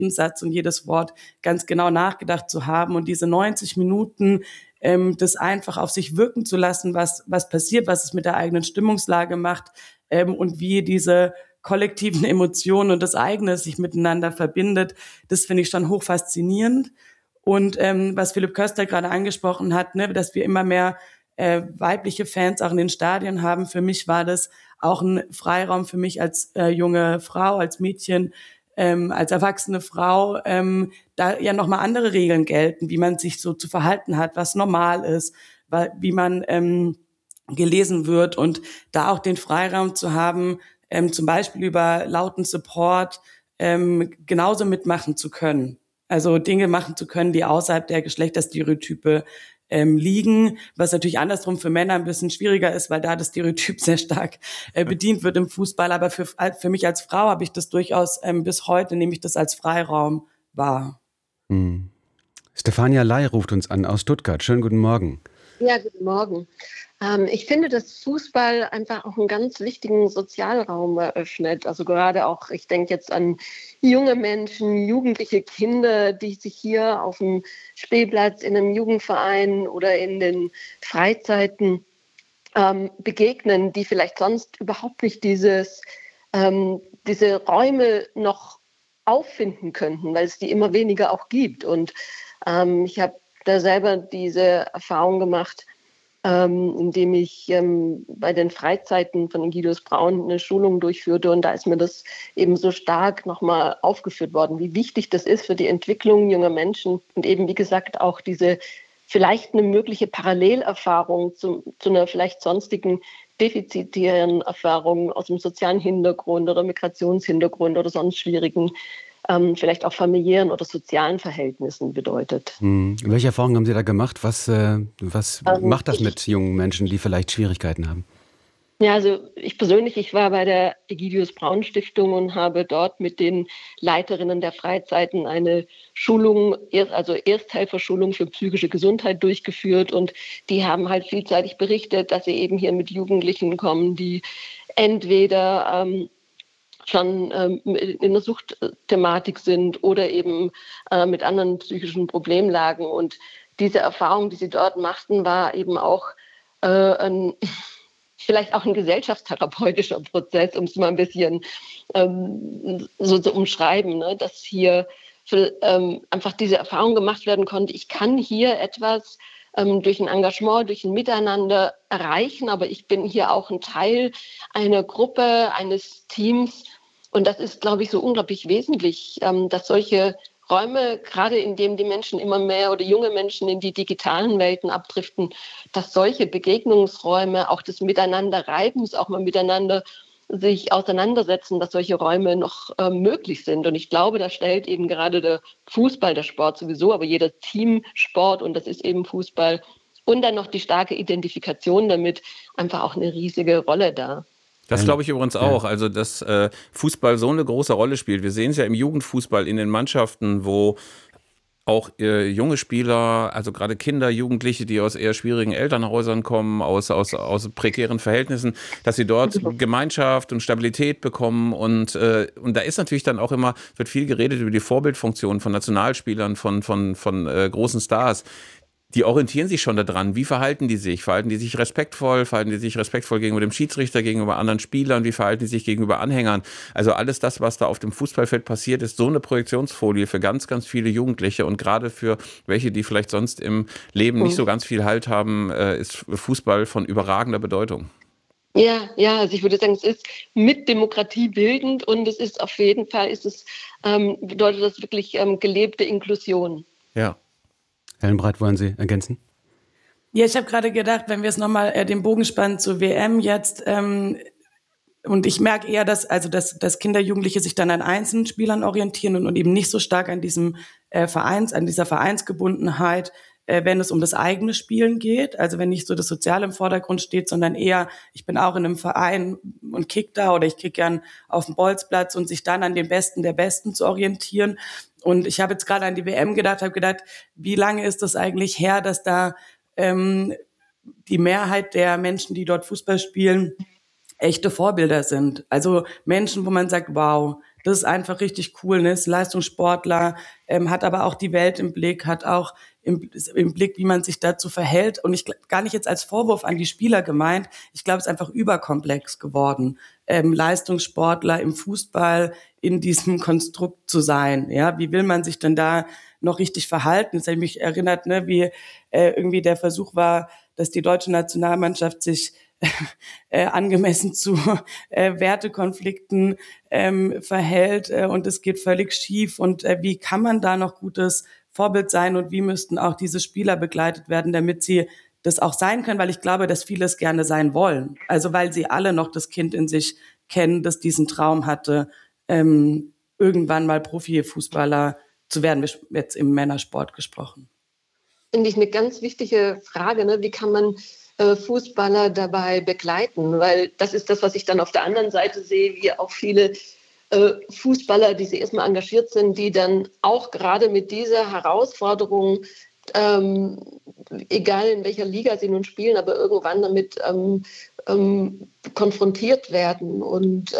Satz und jedes Wort ganz genau nachgedacht zu haben und diese 90 Minuten das einfach auf sich wirken zu lassen, was passiert, was es mit der eigenen Stimmungslage macht und wie diese kollektiven Emotionen und das eigene sich miteinander verbindet, das finde ich schon hoch faszinierend. Und was Philipp Köster gerade angesprochen hat, ne, dass wir immer mehr weibliche Fans auch in den Stadien haben. Für mich war das auch ein Freiraum für mich als junge Frau, als Mädchen, als erwachsene Frau, da ja nochmal andere Regeln gelten, wie man sich so zu verhalten hat, was normal ist, wie man gelesen wird und da auch den Freiraum zu haben, zum Beispiel über lauten Support genauso mitmachen zu können. Also Dinge machen zu können, die außerhalb der Geschlechterstereotype liegen, was natürlich andersrum für Männer ein bisschen schwieriger ist, weil da das Stereotyp sehr stark bedient wird im Fußball. Aber für mich als Frau habe ich das durchaus bis heute, nehme ich das als Freiraum wahr. Stefania Ley ruft uns an aus Stuttgart. Schönen guten Morgen. Ja, guten Morgen. Ich finde, dass Fußball einfach auch einen ganz wichtigen Sozialraum eröffnet. Also gerade auch, ich denke jetzt an junge Menschen, jugendliche Kinder, die sich hier auf dem Spielplatz in einem Jugendverein oder in den Freizeiten begegnen, die vielleicht sonst überhaupt nicht diese Räume noch auffinden könnten, weil es die immer weniger auch gibt. Und ich habe da selber diese Erfahrung gemacht, indem ich bei den Freizeiten von Egidius Braun eine Schulung durchführte. Und da ist mir das eben so stark nochmal aufgeführt worden, wie wichtig das ist für die Entwicklung junger Menschen. Und eben, wie gesagt, auch diese vielleicht eine mögliche Parallelerfahrung zu einer vielleicht sonstigen defizitären Erfahrung aus dem sozialen Hintergrund oder Migrationshintergrund oder sonst schwierigen vielleicht auch familiären oder sozialen Verhältnissen bedeutet. Welche Erfahrungen haben Sie da gemacht? Was macht das mit jungen Menschen, die vielleicht Schwierigkeiten haben? Ja, also ich war bei der Egidius Braun Stiftung und habe dort mit den Leiterinnen der Freizeiten eine Schulung, also Ersthelferschulung für psychische Gesundheit durchgeführt. Und die haben halt vielseitig berichtet, dass sie eben hier mit Jugendlichen kommen, die entweder schon in der Suchtthematik sind oder eben mit anderen psychischen Problemlagen. Und diese Erfahrung, die sie dort machten, war eben auch vielleicht auch ein gesellschaftstherapeutischer Prozess, um es mal ein bisschen so zu umschreiben, ne? Dass hier einfach diese Erfahrung gemacht werden konnte. Ich kann hier etwas durch ein Engagement, durch ein Miteinander erreichen, aber ich bin hier auch ein Teil einer Gruppe, eines Teams. Und das ist, glaube ich, so unglaublich wesentlich, dass solche Räume, gerade in denen die Menschen immer mehr oder junge Menschen in die digitalen Welten abdriften, dass solche Begegnungsräume, auch des Miteinanderreibens, auch mal miteinander sich auseinandersetzen, dass solche Räume noch möglich sind. Und ich glaube, da stellt eben gerade der Fußball, der Sport sowieso, aber jeder Teamsport, und das ist eben Fußball, und dann noch die starke Identifikation damit, einfach auch eine riesige Rolle dar. Das glaube ich übrigens auch, also dass Fußball so eine große Rolle spielt. Wir sehen es ja im Jugendfußball in den Mannschaften, wo auch junge Spieler, also gerade Kinder, Jugendliche, die aus eher schwierigen Elternhäusern kommen, aus prekären Verhältnissen, dass sie dort Gemeinschaft und Stabilität bekommen. Und da ist natürlich dann auch immer, wird viel geredet über die Vorbildfunktion von Nationalspielern, von großen Stars. Die orientieren sich schon daran. Wie verhalten die sich? Verhalten die sich respektvoll? Verhalten die sich respektvoll gegenüber dem Schiedsrichter, gegenüber anderen Spielern? Wie verhalten die sich gegenüber Anhängern? Also alles das, was da auf dem Fußballfeld passiert, ist so eine Projektionsfolie für ganz, ganz viele Jugendliche. Und gerade für welche, die vielleicht sonst im Leben nicht so ganz viel Halt haben, ist Fußball von überragender Bedeutung. Ja, also ich würde sagen, es ist mit Demokratie bildend und es ist auf jeden Fall, bedeutet das wirklich gelebte Inklusion. Ja. Helen Breit, wollen Sie ergänzen? Ja, ich habe gerade gedacht, wenn wir es nochmal den Bogen spannen zur WM jetzt, und ich merke eher, dass Kinder, Jugendliche sich dann an einzelnen Spielern orientieren und eben nicht so stark an diesem an dieser Vereinsgebundenheit, wenn es um das eigene Spielen geht. Also wenn nicht so das Soziale im Vordergrund steht, sondern eher, ich bin auch in einem Verein und kick da oder ich kick gern auf dem Bolzplatz und sich dann an den Besten der Besten zu orientieren. Und ich habe jetzt gerade an die WM gedacht, wie lange ist das eigentlich her, dass da die Mehrheit der Menschen, die dort Fußball spielen, echte Vorbilder sind. Also Menschen, wo man sagt, wow, Das ist einfach richtig cool, ne? Ist Leistungssportler, hat aber auch die Welt im Blick, hat auch im Blick, wie man sich dazu verhält. Und gar nicht jetzt als Vorwurf an die Spieler gemeint. Ich glaube, es ist einfach überkomplex geworden, Leistungssportler im Fußball in diesem Konstrukt zu sein. Ja, wie will man sich denn da noch richtig verhalten? Das hat mich erinnert, ne, wie irgendwie der Versuch war, dass die deutsche Nationalmannschaft sich angemessen zu Wertekonflikten verhält und es geht völlig schief. Und wie kann man da noch gutes Vorbild sein und wie müssten auch diese Spieler begleitet werden, damit sie das auch sein können? Weil ich glaube, dass viele es gerne sein wollen. Also weil sie alle noch das Kind in sich kennen, das diesen Traum hatte, irgendwann mal Profifußballer zu werden. Wir haben jetzt im Männersport gesprochen. Finde ich eine ganz wichtige Frage, ne? Wie kann man Fußballer dabei begleiten? Weil das ist das, was ich dann auf der anderen Seite sehe, wie auch viele Fußballer, die sie erstmal engagiert sind, die dann auch gerade mit dieser Herausforderung, egal in welcher Liga sie nun spielen, aber irgendwann damit konfrontiert werden. Und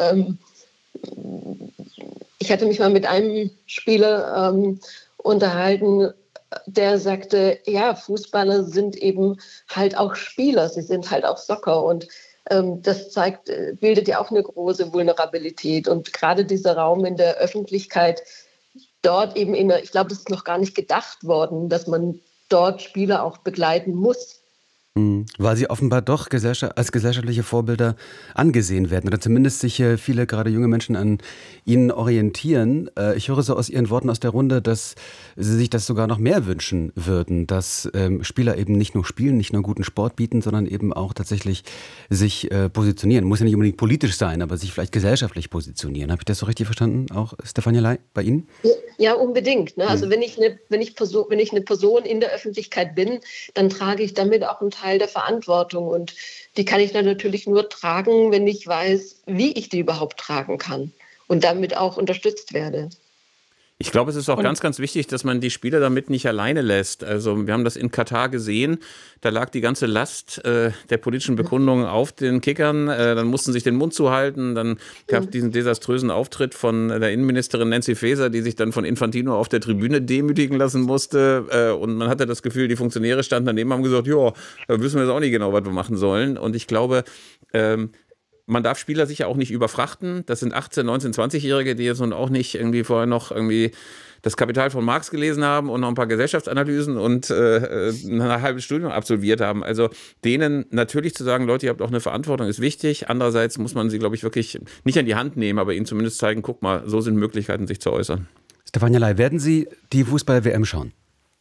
ich hatte mich mal mit einem Spieler unterhalten, der sagte, ja, Fußballer sind eben halt auch Spieler, sie sind halt auch Soccer und das bildet ja auch eine große Vulnerabilität und gerade dieser Raum in der Öffentlichkeit, dort eben ich glaube, das ist noch gar nicht gedacht worden, dass man dort Spieler auch begleiten muss. Weil sie offenbar doch als gesellschaftliche Vorbilder angesehen werden oder zumindest sich viele, gerade junge Menschen, an ihnen orientieren. Ich höre so aus Ihren Worten aus der Runde, dass Sie sich das sogar noch mehr wünschen würden, dass Spieler eben nicht nur spielen, nicht nur guten Sport bieten, sondern eben auch tatsächlich sich positionieren. Muss ja nicht unbedingt politisch sein, aber sich vielleicht gesellschaftlich positionieren. Habe ich das so richtig verstanden, auch Stefania Ley, bei Ihnen? Ja, unbedingt. Ne? Also wenn ich eine Person in der Öffentlichkeit bin, dann trage ich damit auch einen Teil der Verantwortung. Und die kann ich dann natürlich nur tragen, wenn ich weiß, wie ich die überhaupt tragen kann und damit auch unterstützt werde. Ich glaube, es ist auch ganz, ganz wichtig, dass man die Spieler damit nicht alleine lässt. Also wir haben das in Katar gesehen, da lag die ganze Last der politischen Bekundungen auf den Kickern. Dann mussten sich den Mund zuhalten. Dann gab es diesen desaströsen Auftritt von der Innenministerin Nancy Faeser, die sich dann von Infantino auf der Tribüne demütigen lassen musste. Und man hatte das Gefühl, die Funktionäre standen daneben und haben gesagt, ja, da wissen wir jetzt auch nicht genau, was wir machen sollen. Und ich glaube, man darf Spieler sicher auch nicht überfrachten. Das sind 18-, 19-, 20-Jährige, die jetzt nun auch nicht irgendwie vorher noch irgendwie das Kapital von Marx gelesen haben und noch ein paar Gesellschaftsanalysen und ein halbes Studium absolviert haben. Also denen natürlich zu sagen, Leute, ihr habt auch eine Verantwortung, ist wichtig. Andererseits muss man sie, glaube ich, wirklich nicht an die Hand nehmen, aber ihnen zumindest zeigen, guck mal, so sind Möglichkeiten, sich zu äußern. Stefania Ley, werden Sie die Fußball-WM schauen?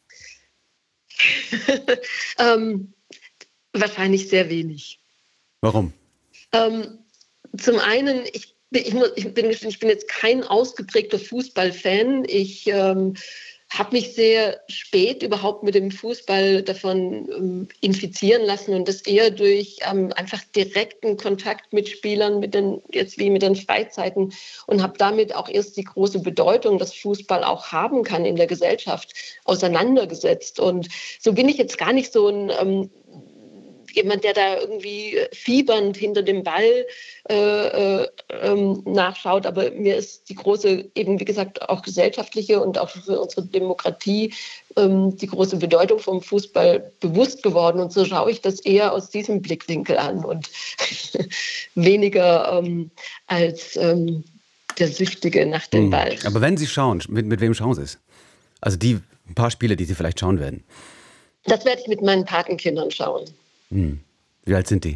Wahrscheinlich sehr wenig. Warum? Zum einen, ich bin jetzt kein ausgeprägter Fußballfan. Ich habe mich sehr spät überhaupt mit dem Fußball davon infizieren lassen und das eher durch einfach direkten Kontakt mit Spielern, mit den Freizeiten und habe damit auch erst die große Bedeutung, dass Fußball auch haben kann in der Gesellschaft, auseinandergesetzt. Und so bin ich jetzt gar nicht so ein jemand, der da irgendwie fiebernd hinter dem Ball nachschaut. Aber mir ist die große, eben wie gesagt, auch gesellschaftliche und auch für unsere Demokratie die große Bedeutung vom Fußball bewusst geworden. Und so schaue ich das eher aus diesem Blickwinkel an und weniger als der Süchtige nach dem Ball. Aber wenn Sie schauen, mit wem schauen Sie es? Also die ein paar Spiele, die Sie vielleicht schauen werden. Das werde ich mit meinen Patenkindern schauen. Wie alt sind die?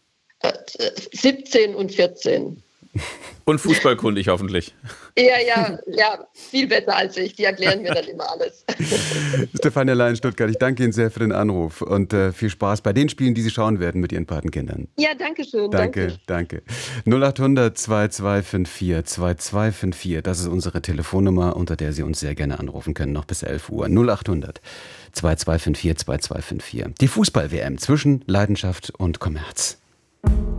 17 und 14. Und fußballkundig hoffentlich. Ja, viel besser als ich. Die erklären mir dann immer alles. Stefania Ley in Stuttgart, ich danke Ihnen sehr für den Anruf und viel Spaß bei den Spielen, die Sie schauen werden mit Ihren Patenkindern. Ja, danke schön. Danke. 0800 2254 2254, das ist unsere Telefonnummer, unter der Sie uns sehr gerne anrufen können, noch bis 11 Uhr. 0800 2254 2254. Die Fußball-WM zwischen Leidenschaft und Kommerz.